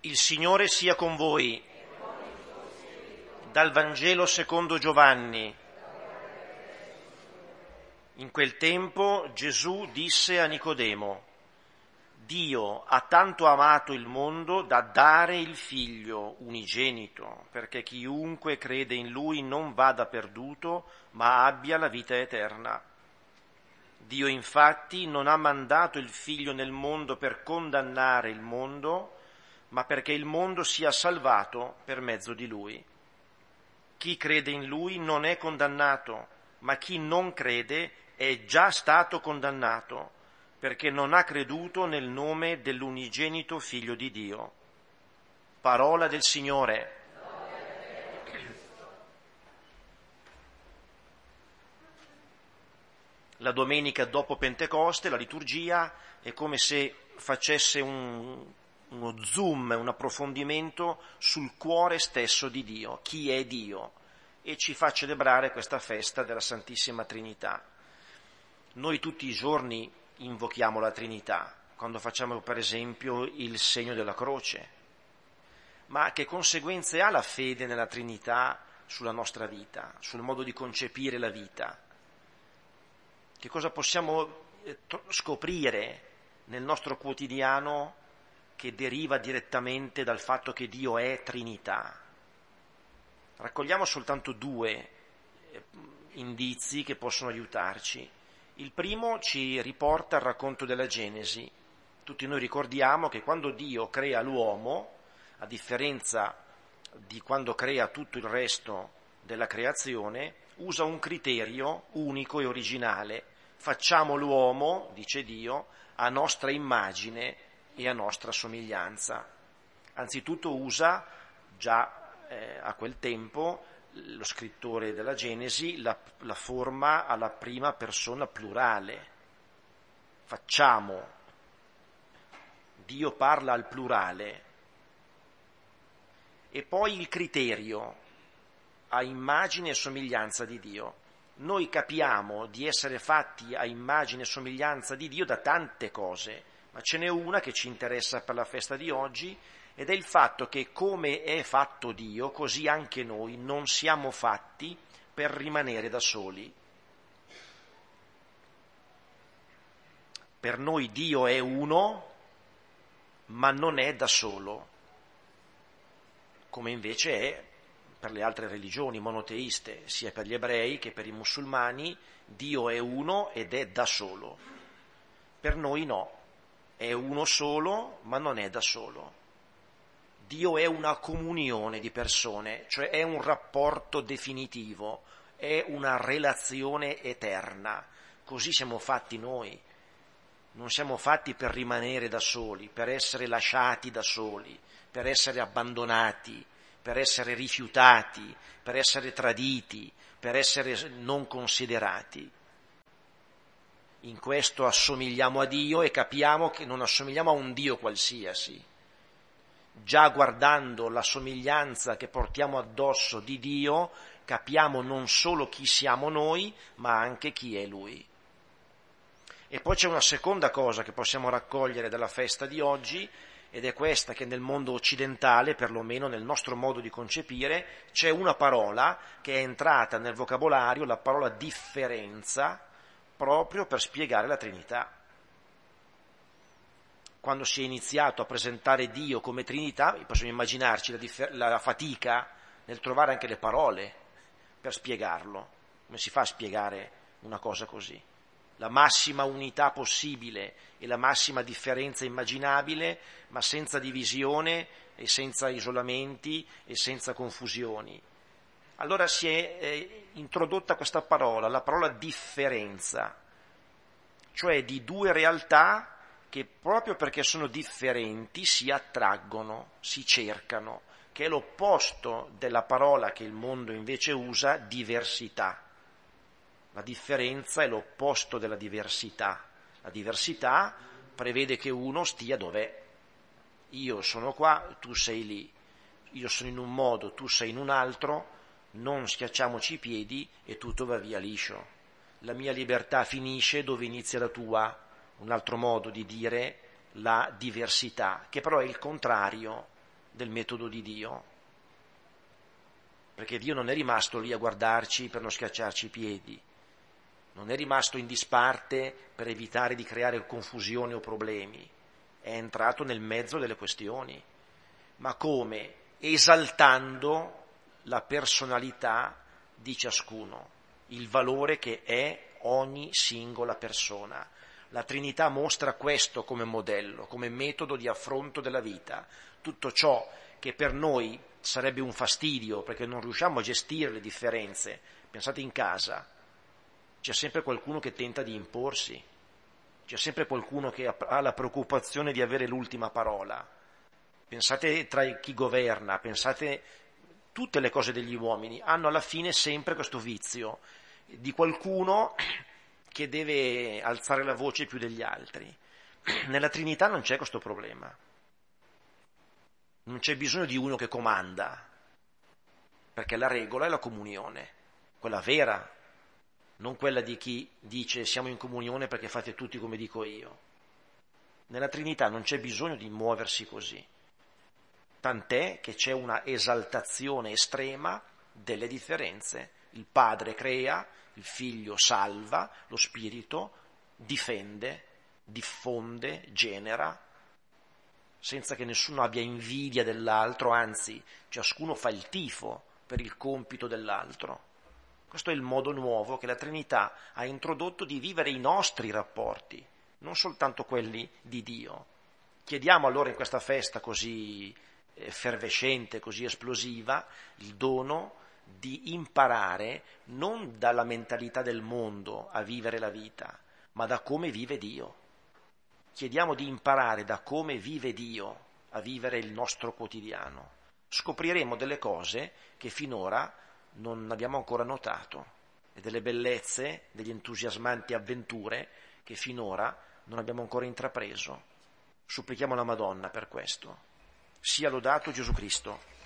Il Signore sia con voi. Dal Vangelo secondo Giovanni. In quel tempo Gesù disse a Nicodemo: Dio ha tanto amato il mondo da dare il Figlio unigenito, perché chiunque crede in Lui non vada perduto, ma abbia la vita eterna. Dio infatti non ha mandato il Figlio nel mondo per condannare il mondo, ma perché il mondo sia salvato per mezzo di Lui. Chi crede in Lui non è condannato, ma chi non crede è già stato condannato, perché non ha creduto nel nome dell'unigenito Figlio di Dio. Parola del Signore. La domenica dopo Pentecoste, la liturgia è come se facesse uno zoom, un approfondimento sul cuore stesso di Dio, chi è Dio, e ci fa celebrare questa festa della Santissima Trinità. Noi tutti i giorni invochiamo la Trinità, quando facciamo per esempio il segno della croce. Ma che conseguenze ha la fede nella Trinità sulla nostra vita, sul modo di concepire la vita? Che cosa possiamo scoprire nel nostro quotidiano che deriva direttamente dal fatto che Dio è Trinità? Raccogliamo soltanto due indizi che possono aiutarci. Il primo ci riporta al racconto della Genesi. Tutti noi ricordiamo che quando Dio crea l'uomo, a differenza di quando crea tutto il resto della creazione, usa un criterio unico e originale. Facciamo l'uomo, dice Dio, a nostra immagine e a nostra somiglianza. Anzitutto usa, già a quel tempo, lo scrittore della Genesi, la forma alla prima persona plurale. Facciamo. Dio parla al plurale. E poi il criterio, a immagine e somiglianza di Dio. Noi capiamo di essere fatti a immagine e somiglianza di Dio da tante cose, ma ce n'è una che ci interessa per la festa di oggi, ed è il fatto che come è fatto Dio, così anche noi non siamo fatti per rimanere da soli. Per noi Dio è uno, ma non è da solo, come invece è per le altre religioni monoteiste, sia per gli ebrei che per i musulmani. Dio è uno ed è da solo. Per noi no, è uno solo, ma non è da solo. Dio è una comunione di persone, cioè è un rapporto definitivo, è una relazione eterna. Così siamo fatti noi. Non siamo fatti per rimanere da soli, per essere lasciati da soli, per essere abbandonati, per essere rifiutati, per essere traditi, per essere non considerati. In questo assomigliamo a Dio e capiamo che non assomigliamo a un Dio qualsiasi. Già guardando la somiglianza che portiamo addosso di Dio, capiamo non solo chi siamo noi, ma anche chi è Lui. E poi c'è una seconda cosa che possiamo raccogliere dalla festa di oggi, ed è questa: che nel mondo occidentale, perlomeno nel nostro modo di concepire, c'è una parola che è entrata nel vocabolario, la parola differenza, proprio per spiegare la Trinità. Quando si è iniziato a presentare Dio come Trinità, possiamo immaginarci la fatica nel trovare anche le parole per spiegarlo. Come si fa a spiegare una cosa così? La massima unità possibile e la massima differenza immaginabile, ma senza divisione e senza isolamenti e senza confusioni. Allora si è introdotta questa parola, la parola differenza, cioè di due realtà che proprio perché sono differenti si attraggono, si cercano, che è l'opposto della parola che il mondo invece usa, diversità. La differenza è l'opposto della diversità. La diversità prevede che uno stia dov'è. Io sono qua, tu sei lì. Io sono in un modo, tu sei in un altro, non schiacciamoci i piedi e tutto va via liscio. La mia libertà finisce dove inizia la tua. Un altro modo di dire la diversità, che però è il contrario del metodo di Dio, perché Dio non è rimasto lì a guardarci per non schiacciarci i piedi, non è rimasto in disparte per evitare di creare confusione o problemi, è entrato nel mezzo delle questioni, ma come? Esaltando la personalità di ciascuno, il valore che è ogni singola persona. La Trinità mostra questo come modello, come metodo di affronto della vita. Tutto ciò che per noi sarebbe un fastidio perché non riusciamo a gestire le differenze, pensate in casa, c'è sempre qualcuno che tenta di imporsi, c'è sempre qualcuno che ha la preoccupazione di avere l'ultima parola. Pensate tra chi governa, pensate tutte le cose degli uomini hanno alla fine sempre questo vizio di qualcuno che deve alzare la voce più degli altri. Nella Trinità non c'è questo problema, non c'è bisogno di uno che comanda, perché la regola è la comunione, quella vera, non quella di chi dice siamo in comunione perché fate tutti come dico io. Nella Trinità non c'è bisogno di muoversi così, tant'è che c'è una esaltazione estrema delle differenze. Il Padre crea, il Figlio salva, lo Spirito difende, diffonde, genera, senza che nessuno abbia invidia dell'altro, anzi, ciascuno fa il tifo per il compito dell'altro. Questo è il modo nuovo che la Trinità ha introdotto di vivere i nostri rapporti, non soltanto quelli di Dio. Chiediamo allora in questa festa così effervescente, così esplosiva, il dono di imparare non dalla mentalità del mondo a vivere la vita, ma da come vive Dio. Chiediamo di imparare da come vive Dio a vivere il nostro quotidiano. Scopriremo delle cose che finora non abbiamo ancora notato e delle bellezze, degli entusiasmanti avventure che finora non abbiamo ancora intrapreso. Supplichiamo la Madonna per questo. Sia lodato Gesù Cristo.